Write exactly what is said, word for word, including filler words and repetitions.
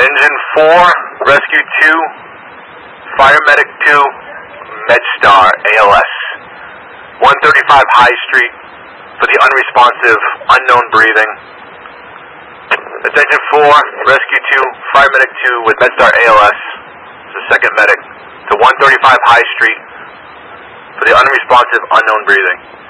Engine four, Rescue two, Fire Medic two, MedStar A L S. one thirty-five High Street for the unresponsive, unknown breathing. Attention four, Rescue two, Fire Medic two with MedStar A L S. It's the second medic to one thirty-five High Street for the unresponsive, unknown breathing.